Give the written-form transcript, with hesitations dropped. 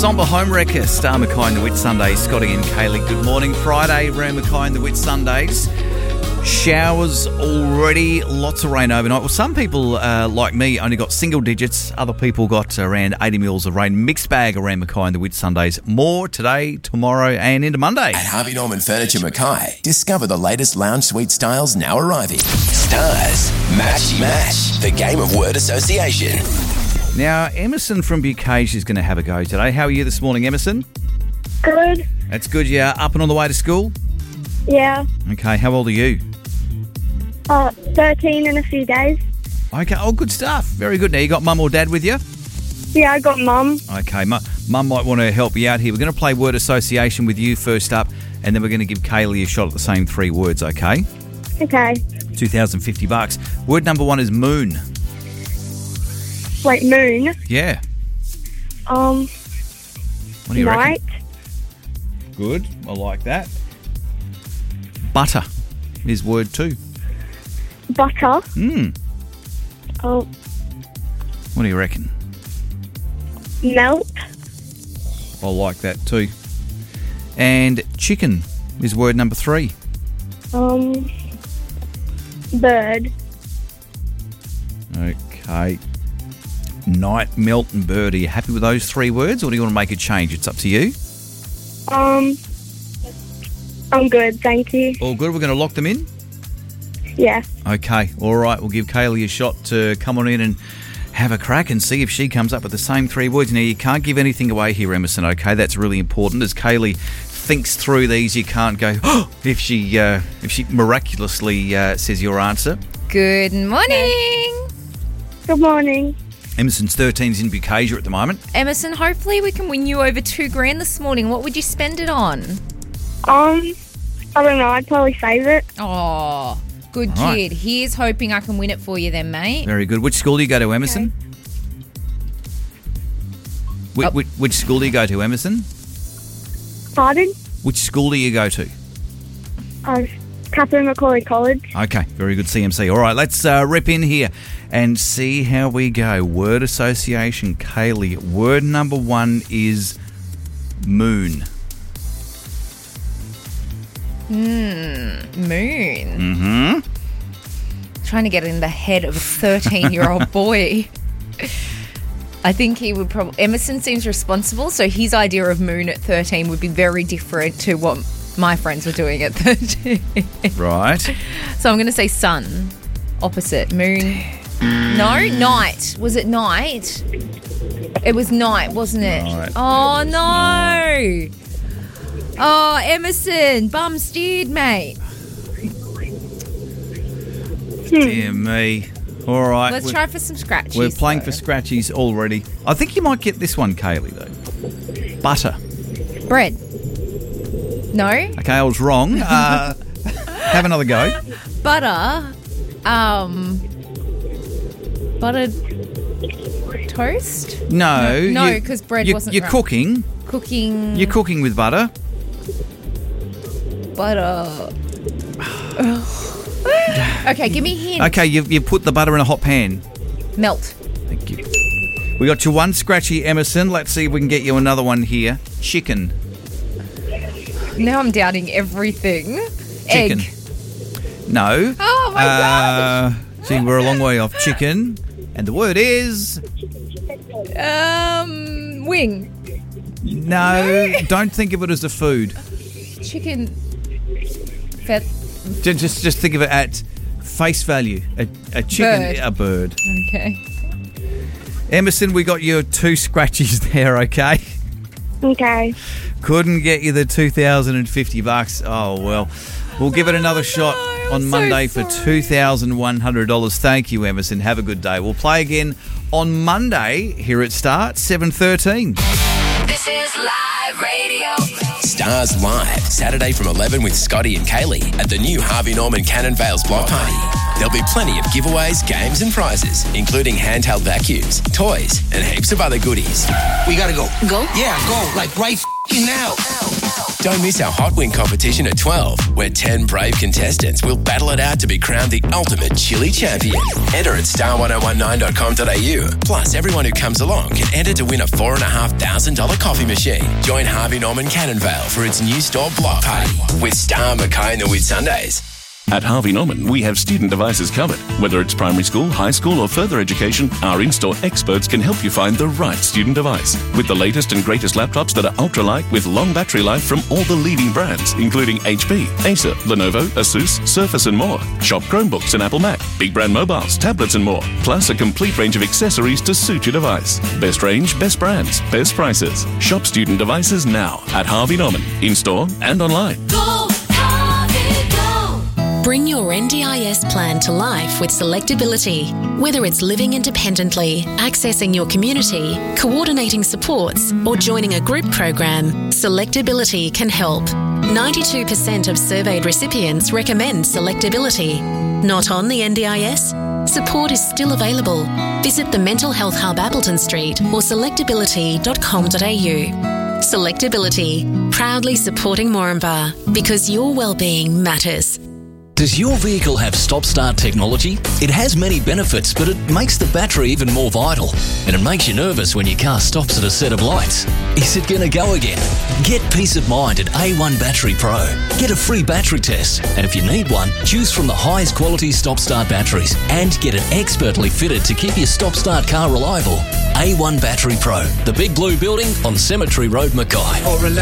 Song by Homewrecker, Star Mackay and the Whit Sundays, Scotty and Kaylee. Good morning. Friday, Ram Mackay and the Whit Sundays. Showers already, lots of rain overnight. Well, some people, like me, only got single digits. Other people got around 80 mils of rain. Mixed bag around Mackay and the Whit Sundays. More today, tomorrow and into Monday. At Harvey Norman Furniture Mackay, discover the latest lounge suite styles now arriving. Stars, Matchy Match, the game of word association. Now, Emerson from Bucage is going to have a go today. How are you this morning, Emerson? Good. That's good. Yeah, up and on the way to school? Yeah. Okay, how old are you? 13 in a few days. Okay, oh, good stuff. Very good. Now, you got mum or dad with you? Yeah, I got Mum. Okay, mum might want to help you out here. We're going to play word association with you first up, and then we're going to give Kaylee a shot at the same three words, okay? Okay. $2,050. Word number one is moon. Wait, moon. Yeah. What do you night. reckon? Good. I like that. Butter is word two. Butter. Oh, What do you reckon? melt. I like that too. And chicken is word number three. Bird. Okay. Night, melt and bird. Are you happy with those three words, or do you want to make a change? It's up to you. I'm good, thank you. All good. We're going to lock them in? Yeah. Okay. All right. We'll give Kaylee a shot to come on in and have a crack and see if she comes up with the same three words. Now, you can't give anything away here, Emerson, okay? That's really important. As Kaylee thinks through these, you can't go, oh, if she miraculously says your answer. Good morning. Good morning. Emerson's 13's in Bucasia at the moment. Emerson, hopefully we can win you over $2,000 this morning. What would you spend it on? I don't know, I'd probably save it. Oh, good All right. kid. Here's hoping I can win it for you then, mate. Very good. Which school do you go to, Emerson? Which school do you go to, Emerson? Pardon? Which school do you go to? Catherine Macaulay College. Okay, very good, CMC. All right, let's rip in here and see how we go. Word association, Kaylee. Word number one is moon. Moon. Mm-hmm. Trying to get in the head of a 13-year-old boy. I think he would probably... Emerson seems responsible, so his idea of moon at 13 would be very different to what my friends were doing at 13. Right. So I'm going to say sun. Opposite. Moon. No, night. Was it night? It was night, wasn't it? Night. Oh, no. Oh, Emerson. Bum steered, mate. Dear me. All right. Let's try for some scratchies. We're playing though. for scratchies already. I think you might get this one, Kaylee, though. Butter. Bread. No? Okay, I was wrong. Have another go. Butter. Buttered toast? No. No, 'cause bread wasn't You're right. cooking. Cooking. You're cooking with butter. Butter. Okay, give me a hint. Okay, you put the butter in a hot pan. Melt. Thank you. We got you one scratchy, Emerson. Let's see if we can get you another one here. Chicken. Now I'm doubting everything. Chicken. Egg. No. Oh, my God. See, we're a long way off chicken. And the word is... Wing. No, don't think of it as a food. Chicken. Just think of it at face value. A chicken, Bird. a bird. Okay. Emerson, we got your two scratchies there, okay? Okay. Couldn't get you the $2,050. Oh, well. We'll give it another shot on so Monday for sorry. $2,100. Thank you, Emerson. Have a good day. We'll play again on Monday here at Start, 7:13. This is Live Radio. Stars Live, Saturday from 11 with Scotty and Kaylee at the new Harvey Norman Cannon Vales block party. There'll be plenty of giveaways, games and prizes, including handheld vacuums, toys and heaps of other goodies. We gotta go. Go? Yeah, go. Like right now. Don't miss our Hot Wing competition at 12, where 10 brave contestants will battle it out to be crowned the ultimate chili champion. Enter at star1019.com.au. Plus, everyone who comes along can enter to win a $4,500 coffee machine. Join Harvey Norman Cannonvale for its new store block party with Star Mackay and the Whitsundays. At Harvey Norman, we have student devices covered. Whether it's primary school, high school or further education, our in-store experts can help you find the right student device. With the latest and greatest laptops that are ultralight with long battery life from all the leading brands, including HP, Acer, Lenovo, Asus, Surface and more. Shop Chromebooks and Apple Mac, big brand mobiles, tablets and more. Plus a complete range of accessories to suit your device. Best range, best brands, best prices. Shop student devices now at Harvey Norman, in-store and online. Go, Harvey, go. Bring your NDIS plan to life with Selectability. Whether it's living independently, accessing your community, coordinating supports, or joining a group program, Selectability can help. 92% of surveyed recipients recommend Selectability. Not on the NDIS? Support is still available. Visit the Mental Health Hub Appleton Street or selectability.com.au. Selectability, proudly supporting Moranbah because your well-being matters. Does your vehicle have stop-start technology? It has many benefits, but it makes the battery even more vital. And it makes you nervous when your car stops at a set of lights. Is it going to go again? Get peace of mind at A1 Battery Pro. Get a free battery test. And if you need one, choose from the highest quality stop-start batteries and get it expertly fitted to keep your stop-start car reliable. A1 Battery Pro, the Big Blue Building on Cemetery Road, Mackay.